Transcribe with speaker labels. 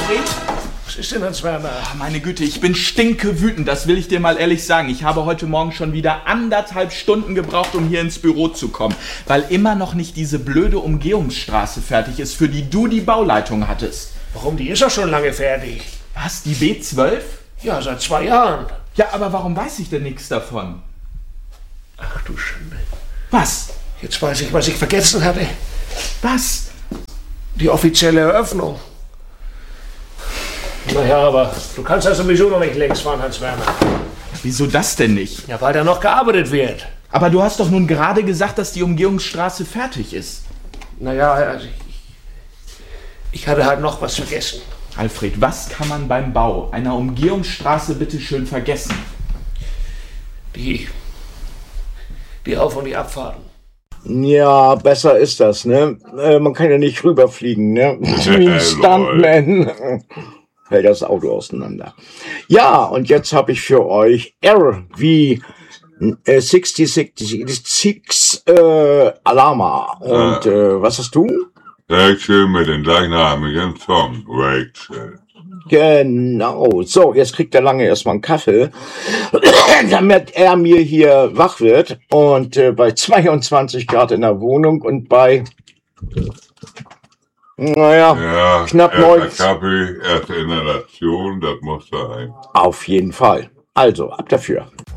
Speaker 1: Alfred?
Speaker 2: Was ist denn, Hans Werner?
Speaker 1: Meine Güte, ich bin stinkewütend, das will ich dir mal ehrlich sagen. Ich habe heute Morgen schon wieder 1,5 Stunden gebraucht, um hier ins Büro zu kommen, weil immer noch nicht diese blöde Umgehungsstraße fertig ist, für die du die Bauleitung hattest.
Speaker 2: Warum? Die ist doch schon lange fertig.
Speaker 1: Was, die B12?
Speaker 2: Ja, seit 2 Jahren.
Speaker 1: Ja, aber warum weiß ich denn nichts davon?
Speaker 2: Ach du Schande.
Speaker 1: Was?
Speaker 2: Jetzt weiß ich, was ich vergessen hatte.
Speaker 1: Was?
Speaker 2: Die offizielle Eröffnung. Naja, aber du kannst ja sowieso noch nicht längs fahren, Hans Werner.
Speaker 1: Wieso das denn nicht?
Speaker 2: Ja, weil da noch gearbeitet wird.
Speaker 1: Aber du hast doch nun gerade gesagt, dass die Umgehungsstraße fertig ist.
Speaker 2: Naja, also ich hatte halt noch was vergessen.
Speaker 1: Alfred, was kann man beim Bau einer Umgehungsstraße bitte schön vergessen?
Speaker 2: Die Auf- und die Abfahrten.
Speaker 3: Ja, besser ist das, ne? Man kann ja nicht rüberfliegen, ne? Wie ein Stuntman. Fällt das Auto auseinander. Ja, und jetzt habe ich für euch R wie 66 Alarma. Und was hast du?
Speaker 4: Rachel mit dem gleichnamigen Song, Rachel.
Speaker 3: Genau. So, jetzt kriegt der Lange erstmal einen Kaffee, damit er mir hier wach wird. Und bei 22 Grad in der Wohnung und bei, naja, knapp 9.
Speaker 4: Kaffee, erste Inhalation, das muss sein.
Speaker 3: Auf jeden Fall. Also, ab dafür.